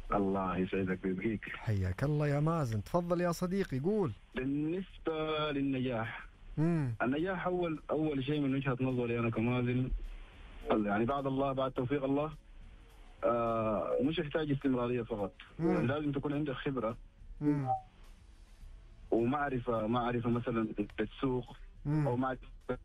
الله يسعدك ويبقيك. حياك الله يا مازن، تفضل يا صديقي قول. بالنسبة للنجاح، امم النجاح أول شيء من وجهة نظري أنا كمازن، يعني بعد الله، بعد توفيق الله، مش يحتاج استمرارية فقط. يعني لازم تكون عندك خبرة ومعرفة مثلا بالسوق أو معرفة.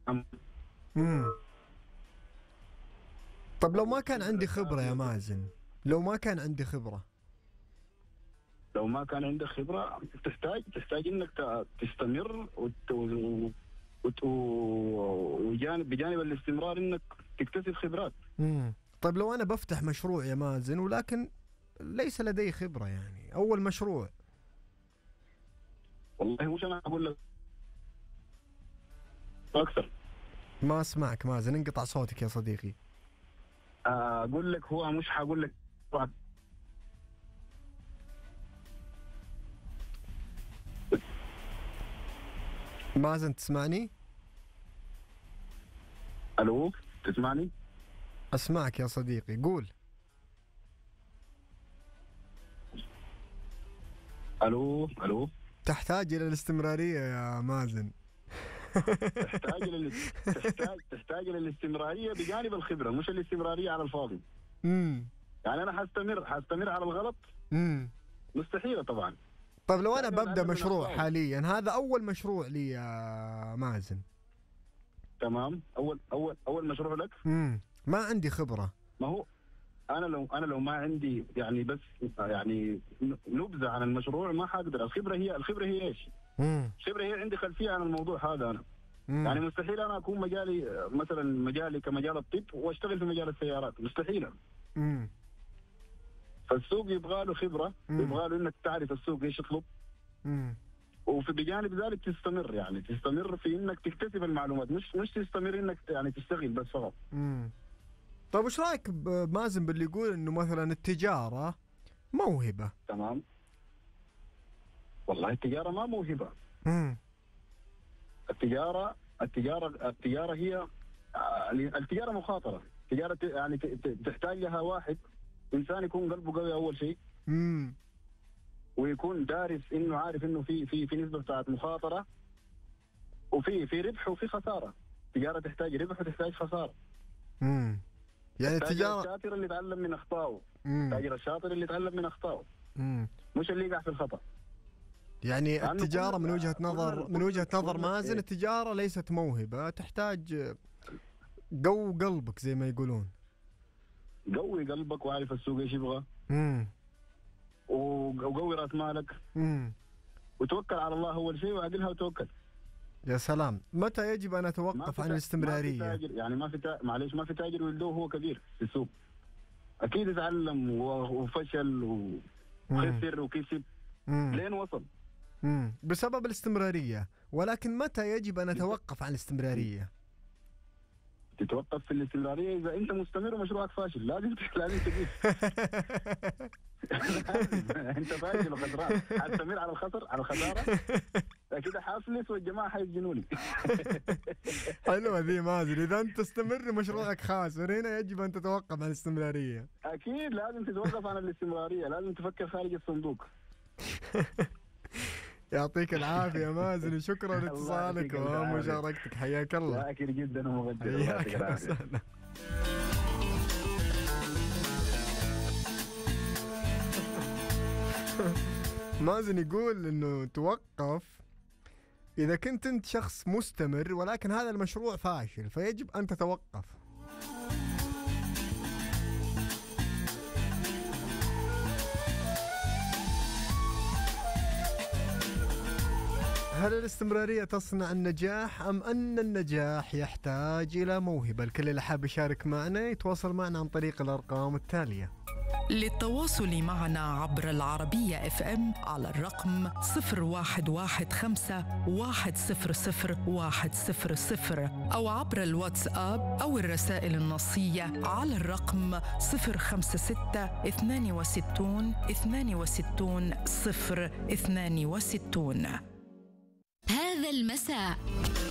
طب لو ما كان عندي خبرة يا مازن، لو ما كان عندي خبرة، لو ما كان عندك خبرة تحتاج إنك تستمر بجانب الاستمرار إنك تكتسب خبرات. طيب لو أنا بفتح مشروع يا مازن ولكن ليس لدي خبرة، يعني أول مشروع. والله مش أنا أقول لك أكثر. ما أسمعك مازن، انقطع صوتك يا صديقي. أقول لك هو مش هقول لك. مازن تسمعني؟ ألو تسمعني؟ أسمعك يا صديقي قول. ألو تحتاج إلى الاستمرارية يا مازن. تحتاج للاستمرارية بجانب الخبرة، مش الاستمرارية على الفاضي. يعني أنا حستمر على الغلط؟ مستحيلة طبعا. طيب لو أنا ببدأ مشروع حاليا، هذا أول مشروع لي يا مازن. تمام، أول مشروع لك. ما عندي خبرة. ما هو أنا لو ما عندي يعني بس يعني نبذة عن المشروع ما حقدر. الخبرة هي إيش؟ الخبرة هي عندي خلفية عن الموضوع هذا. أنا يعني مستحيل أنا أكون مجالي كمجال الطب وأشتغل في مجال السيارات، مستحيل. فالسوق يبغى له خبرة، يبغى له إنك تعرف السوق إيش يطلب. وفي بجانب ذلك تستمر في إنك تكتسب المعلومات، مش تستمر إنك يعني تشتغل بس فقط. طيب وش رايك مازن باللي يقول انه مثلا التجارة موهبة؟ تمام. والله التجارة ما موهبة. التجارة هي التجارة مخاطرة. التجارة يعني تحتاج لها واحد إنسان يكون قلبه قوي أول شيء. ويكون دارس إنه عارف إنه في نسبة بتاعت مخاطرة، وفي ربح وفي خسارة. التجارة تحتاج ربح وتحتاج خسارة. يعني التجارة الشاطر اللي يتعلم من أخطائه، التاجر الشاطر اللي يتعلم من أخطائه، مش اللي يقع في الخطأ. يعني التجارة من وجهة نظر مازن، التجارة ليست موهبة، تحتاج قلبك زي ما يقولون. قوي قلبك وعارف السوق ايش يبغى، وقوي راس مالك، وتوكل على الله اول شيء، وعقلها وتوكل. يا سلام. متى يجب ان اتوقف عن الاستمرارية؟ يعني معليش ما في تاجر ولده وهو كبير في السوق. اكيد اتعلم وفشل وخسر وكسب لين وصل بسبب الاستمرارية. ولكن متى يجب ان اتوقف عن الاستمرارية؟ تتوقف في الاستمرارية إذا أنت مستمر ومشروعك فاشل. لازم تقيس. أنت فاشل وخسران، حتستمر على الخسارة كده حافلس والجماعة حيسجنوني. حلوة ذي مازن. إذا أنت تستمر مشروعك خاسر، هنا يجب أن تتوقف عن الاستمرارية. أكيد لازم تتوقف عن الاستمرارية، لازم تفكر خارج الصندوق. يعطيك العافية مازن، وشكرا لاتصالك ومشاركتك. حياك الله. شاكر جدا ومقدر. حياك الله. مازن يقول انه توقف اذا كنت انت شخص مستمر ولكن هذا المشروع فاشل، فيجب ان تتوقف. هل الاستمرارية تصنع النجاح أم أن النجاح يحتاج إلى موهبة؟ الكل اللي حاب يشارك معنا يتواصل معنا عن طريق الأرقام التالية. للتواصل معنا عبر العربية FM على الرقم 0115-100-100 أو عبر الواتساب أو الرسائل النصية على الرقم 056-62-62-062. هذا المساء